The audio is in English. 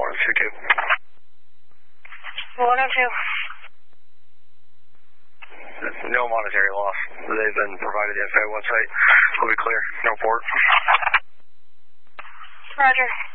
morning, 2-2. 102. No monetary loss. They've been provided the FAA website. We'll be clear. No port. Roger.